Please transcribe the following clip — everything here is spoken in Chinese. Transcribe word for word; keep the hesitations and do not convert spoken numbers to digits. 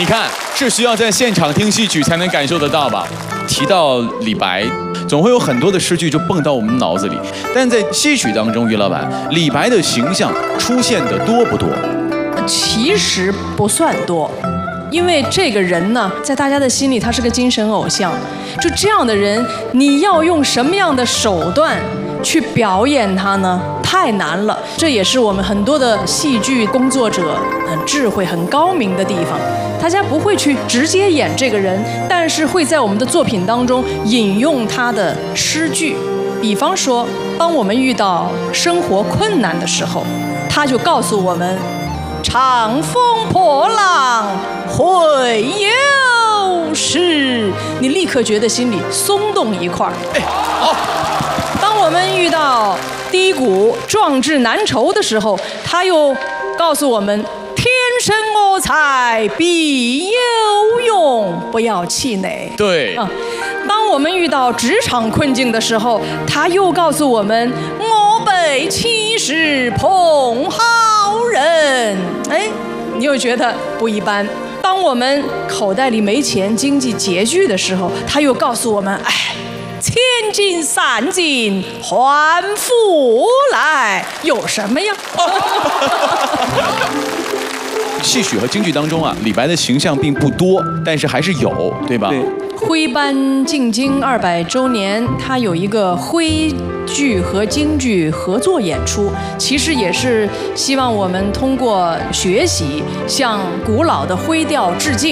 你看，是需要在现场听戏曲才能感受得到吧？提到李白，总会有很多的诗句就蹦到我们脑子里。但在戏曲当中，于老板，李白的形象出现的多不多？ 其实不算多。因为这个人呢，在大家的心里，他是个精神偶像。就这样的人，你要用什么样的手段去表演他呢？太难了。这也是我们很多的戏剧工作者很智慧、很高明的地方。大家不会去直接演这个人，但是会在我们的作品当中引用他的诗句。比方说，当我们遇到生活困难的时候，他就告诉我们：长风破浪会有时。你立刻觉得心里松动一块儿。哎，好。当我们遇到低谷、壮志难酬的时候，他又告诉我们：天生我材必有用，不要气馁。 对。 啊，当我们遇到职场困境的时候，他又告诉我们：我辈岂是蓬蒿人。哎，你又觉得不一般。当我们口袋里没钱、经济拮据的时候，他又告诉我们：哎，千金散尽还复来，有什么呀？ 戏曲和京剧当中啊，李白的形象并不多，但是还是有，对吧？ 对。 徽班进京二百周年，它有一个徽剧和京剧合作演出，其实也是希望我们通过学习向古老的徽调致敬。